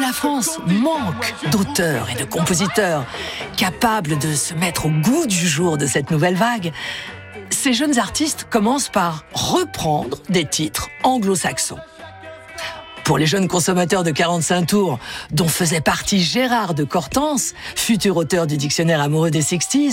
la France manque d'auteurs et de compositeurs capables de se mettre au goût du jour de cette nouvelle vague, ces jeunes artistes commencent par reprendre des titres anglo-saxons. Pour les jeunes consommateurs de 45 tours, dont faisait partie Gérard de Cortance, futur auteur du dictionnaire amoureux des 60s,